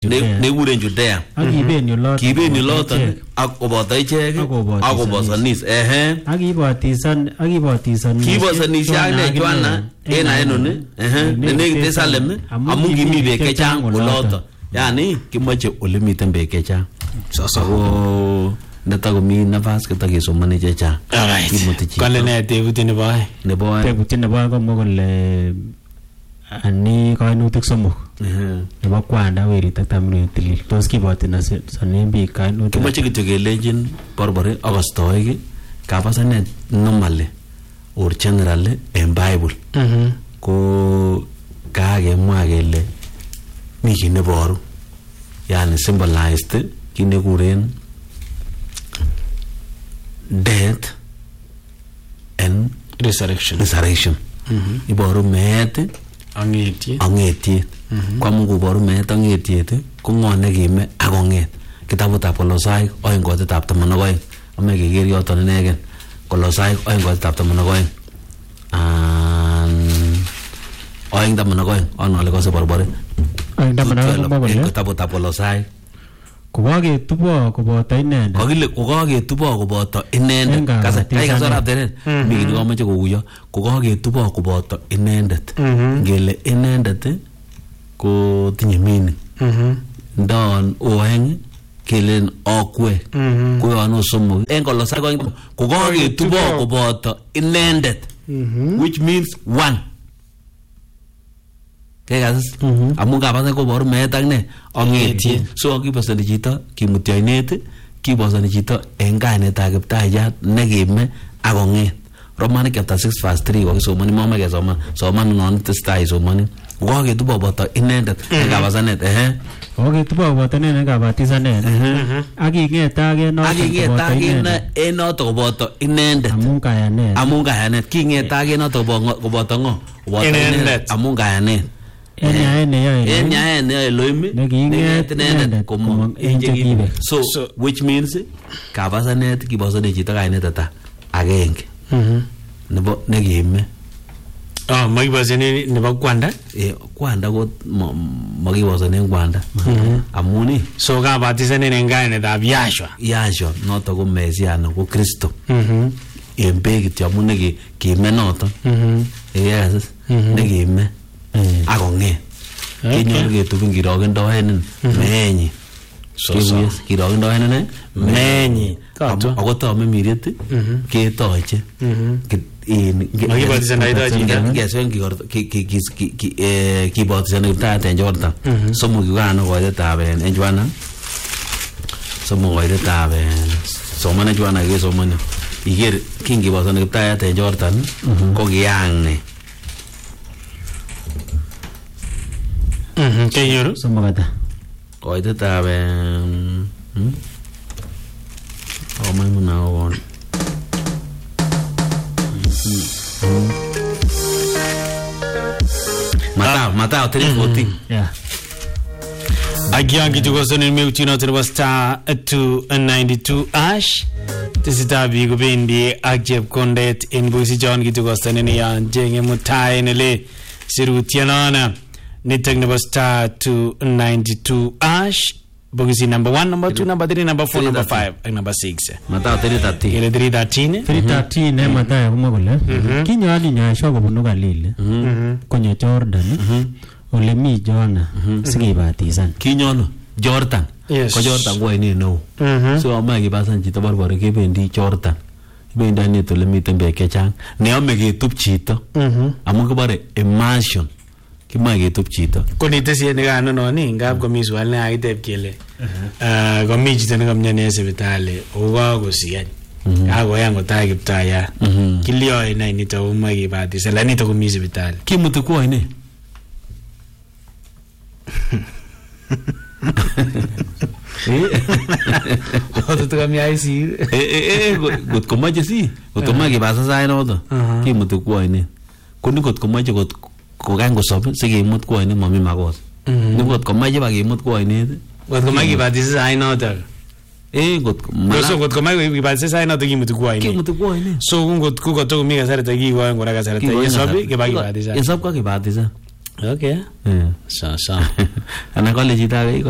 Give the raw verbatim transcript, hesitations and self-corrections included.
ne guren Judea akiben yoloto kiben yoloto ak koboto ichek ak kobosonis ehe akibotisan akibotisan kibosonis ane Joana en aenone ehe ne nekite Salem amun kimi beek chechang oloto yani kimoche ole miten beek chechang sasa ko netakomi nafas ketakesomane chechang kimuti chi kale ne tebuti nebo aeng nebo aeng tebuti nebo aeng komwa kole ani kainutik somok nebo kwanda werit ak tamirmir tilil tos kibotina sonen biik kainutik kimoche kityo kelenjin borbori akostoik kabasanet normally or generally en Bible ko kakemwa kele mi kit neboru yani symbolized kit nekikuren death and resurrection resurrection iboru meet angetiet angetiet kwamun koboru meet angetiet ko ng'o nekime akong'et kitabutab Kolosaik oeng kotitab taman ak oeng ame keker yoton inegen Kolosaik oeng kotitab taman ak oeng oeng taman ak oeng anole kose borbore oeng taman ak oeng komwa kole kitabutab Kolosaik kokaketubo koboto inendet kakile kokaketubo koboto inendet kasa ai kasarab teret mi kit nekomoche kouyo kokaketubo koboto inendet ngele inendet ko tinye meaning ndon oeng kelen okwe ko yon somok en Kolosaik kokaketubo koboto inendet which means one kegas amun kabasa koboru meet ak ne angetiet so kibosoni chito kimuti oinet kibosoni chito en kainetab Kiptayat nekime ak kong'et Romanic chapter six verse three kokisomoni mama kesoman soman non testai somoni kokaketubo koboto inendet en kabasanet ehe kokaketubo koboto inendet en kabatisanet aking'etak en noto en noto koboto inendet amun kayanet amun kayanet king'etak en noto koboto ng'o koboto inendet amun kayanet en yaet neyoe en yaet neyoe Elohim neking'et inendet komong en chekibe so which means kabasanet kibosoni chito kainet ata agenge nebo nekime ah makibosoni nebo kwanda eh kwanda ko makibosoni kwanda amun so kabatisanen en kainetab Yahshua Yahshua noto ko Mesiano ko Kristo en beek kityo amun nekime noto yes nekime akong'et kinyor ketubin kirokendoen meenyi kewes kirokendoen ne meenyi ako tome miret ketoche kibotisani Kiptayat en Jordan somok yukano koitetab en Joana somok koitetab somane Joana kesomani iker kingibosani Kiptayat en Jordan ko kiyang ne Mhm, kenyoru somokata koitetab hm oh mimi naona Matao Matao three fourteen yeah Agiangi tukosoni meuchino tuwa star two ninety-two ash tisitabi kubendi akjeb kondet in busi John kitukosoni ni ya jenge mutai nile sirutianana nitek nebo star two ninety-two ash bogisi number one, number two, number three, number four, number five and number six Matao three thirteen ile three thirteen three thirteen ne Matao kumwa kole kinyo ali nyasho kobunu Galile konyo Jordan ole mi Joana sikibatisan kinyono Jordan ko Jordan ko ini no so ama kibasan chito barbare kebendi Jordan bendi ne tole miten beek chechang ne ame ketup chito amun kibare immersion kimae ketup chito konitesie ne gano no ni ngab komi swal ne akiteb kele eh komi chito ne kamnyani en sipitali oga kosiyan ako yango tai Kiptayat kilio ina nito uma kibatisa la nito komi sipitali kimuti kwa ine oto tukami aisi eh eh got komaje si got komaje basa sai noto kimuti kwa ine kuni got komaje got kokango sobe sikimut kwa ine mami makosa ni got komaje bakimut kwa ine got komaje batisa sai noto eh got so got komaje batisa sai noto kimuti kwa ine kimuti kwa ine so got ko got ko mi kasarta ki kwa ngora kasarta yesobe ke baki batisa yesobe ka kibatisa okay eh sa sa ana kole chita